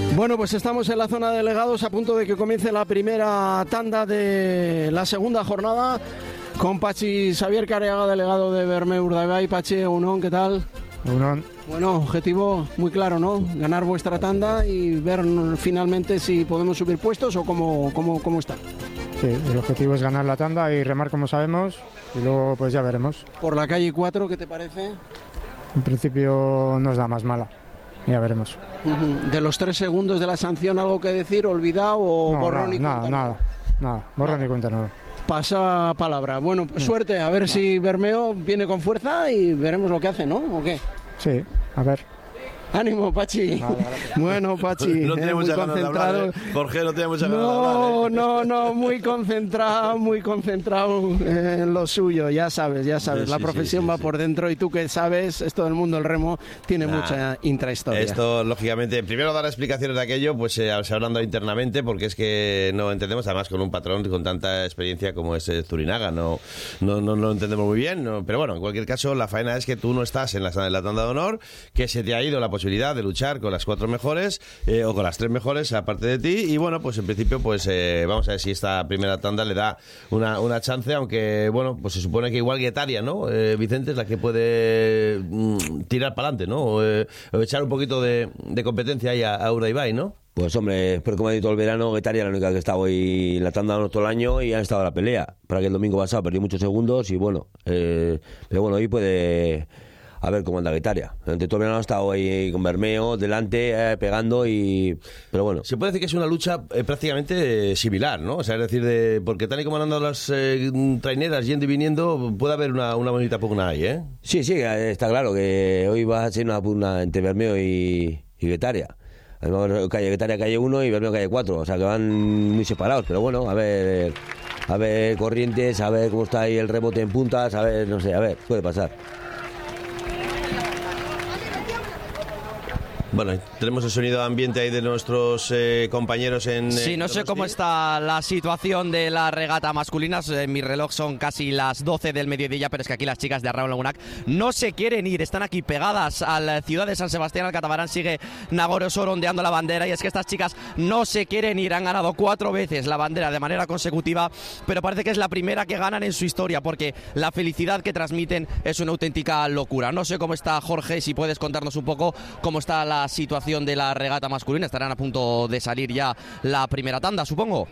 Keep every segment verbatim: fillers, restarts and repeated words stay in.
Bueno, pues estamos en la zona de delegados a punto de que comience la primera tanda de la segunda jornada con Pachi Xavier Careaga, delegado de Bermeo Urdaibai. Pachi, Unón, ¿qué tal? Unón. Bueno, objetivo muy claro, ¿no? Ganar vuestra tanda y ver finalmente si podemos subir puestos o cómo, cómo, cómo está. Sí, el objetivo es ganar la tanda y remar como sabemos y luego pues ya veremos. Por la calle cuatro, ¿qué te parece? En principio nos da más mala, ya veremos. De los tres segundos de la sanción, ¿algo que decir? ¿Olvidado o no, borrón nada, y cuenta? Nada, nada, nada, borrón y cuenta nada. Pasa palabra. Bueno, pues suerte, a ver si Bermeo viene con fuerza y veremos lo que hace, ¿no? ¿O qué? Sí, a ver. Ánimo, Pachi. Vale, bueno, Pachi, no tiene eh, mucha ganas de hablar, ¿eh? Jorge no tiene mucha ganas no, de hablar. ¿eh? No, no, muy concentrado, muy concentrado en lo suyo, ya sabes, ya sabes. Sí, la profesión sí, sí, va sí. por dentro y tú que sabes, esto del mundo del remo tiene nah, mucha intrahistoria. Esto, lógicamente, primero dar explicaciones de aquello, pues eh, se hablando internamente, porque es que no entendemos, además con un patrón con tanta experiencia como es eh, Zurinaga, no, no, no, no lo entendemos muy bien, no, pero bueno, en cualquier caso, la faena es que tú no estás en la, en la tanda de honor, que se te ha ido la posibilidad de luchar con las cuatro mejores eh, o con las tres mejores aparte de ti y bueno, pues en principio pues eh, vamos a ver si esta primera tanda le da una, una chance, aunque bueno, pues se supone que igual Guetaria, ¿no? Eh, Vicente es la que puede mm, tirar para adelante, ¿no? O, eh, o echar un poquito de, de competencia ahí a, a Urdaibai, ¿no? Pues hombre, pero como ha dicho todo el verano, Guetaria es la única que está hoy en la tanda todo el año y han estado en la pelea. Para que el domingo pasado perdió muchos segundos y bueno, eh, pero bueno, hoy puede... A ver cómo anda Guetaria. Durante todo el verano ha estado ahí con Bermeo, delante, eh, pegando y... Pero bueno. Se puede decir que es una lucha eh, prácticamente eh, similar, ¿no? O sea, es decir, de, porque tal y como han andado las eh, traineras yendo y viniendo, puede haber una, una bonita pugna ahí, ¿eh? Sí, sí, está claro que hoy va a ser una pugna entre Bermeo y, y Guetaria. Además, calle Guetaria calle uno y Bermeo calle cuatro. O sea, que van muy separados. Pero bueno, a ver... A ver corrientes, a ver cómo está ahí el rebote en puntas, a ver, no sé, a ver, puede pasar. Bueno, tenemos el sonido ambiente ahí de nuestros eh, compañeros en... Sí, no sé cómo está la situación de la regata masculina. En mi reloj son casi las doce del mediodía, pero es que aquí las chicas de Arrao Lagunac no se quieren ir. Están aquí pegadas a la ciudad de San Sebastián. Al catamarán sigue Nagore Osoro ondeando la bandera. Y es que estas chicas no se quieren ir. Han ganado cuatro veces la bandera de manera consecutiva, pero parece que es la primera que ganan en su historia, porque la felicidad que transmiten es una auténtica locura. No sé cómo está Jorge, si puedes contarnos un poco cómo está la situación de la regata masculina. Estarán a punto de salir ya la primera tanda, supongo.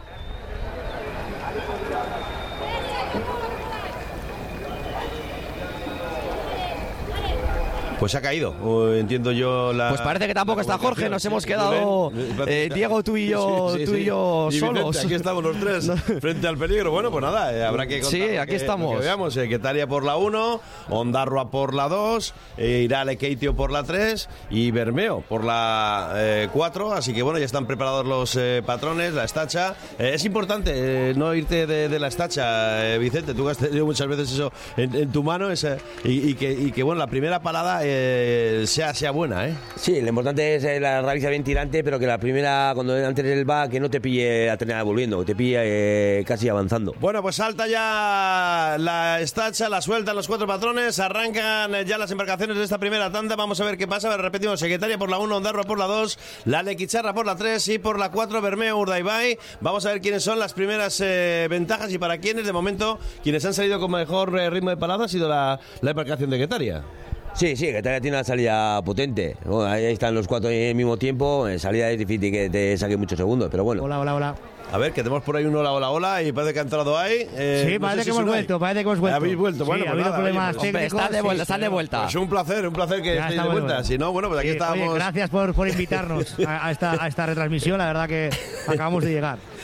Pues ha caído, o entiendo yo la... Pues parece que tampoco está Jorge, nos hemos quedado eh, Diego, tú y yo, sí, sí, tú y yo sí. solos. Y Vicente, aquí estamos los tres, no. frente al peligro. Bueno, pues nada, eh, habrá que contar. Sí, aquí que, estamos. Que veamos, eh, Guetaria por la uno, Ondarroa por la dos, eh, Irale Keitio por la tres y Bermeo por la eh, cuatro. Así que bueno, ya están preparados los eh, patrones, la estacha. Eh, es importante eh, no irte de, de la estacha, eh, Vicente, tú has tenido muchas veces eso en, en tu mano, esa, y, y, que, y que bueno, la primera palada... Eh, sea, sea buena, ¿eh? Sí, lo importante es la realiza bien tirante, pero que la primera, cuando antes del va, que no te pille a tener volviendo, que te pille eh, casi avanzando. Bueno, pues salta ya la estacha, la sueltan los cuatro patrones, arrancan ya las embarcaciones de esta primera tanda. Vamos a ver qué pasa. Repetimos, Secretaria por la uno, Ondarroa por la dos, la Lequicharra por la tres y por la cuatro, Bermeo Urdaibai. Vamos a ver quiénes son las primeras eh, ventajas y para quiénes, de momento, quienes han salido con mejor eh, ritmo de palada ha sido la, la embarcación de Guetaria. Sí, sí, Guetaria tiene una salida potente. Bueno, ahí están los cuatro al mismo tiempo. En salida es difícil que te saque muchos segundos, pero bueno. Hola, hola, hola. A ver, que tenemos por ahí un hola, hola, hola y parece que ha entrado ahí. Eh, sí, no parece sé que si hemos vuelto, parece que hemos vuelto. Habéis vuelto, sí, bueno, ha pues habido nada, problemas oye, técnicos. Están de vuelta, sí, están de vuelta. Pues un placer, un placer que ya estéis de vuelta. Bueno. Si no, bueno, pues aquí sí, estábamos. Oye, gracias por, por invitarnos a, a, esta, a esta retransmisión, la verdad que acabamos de llegar.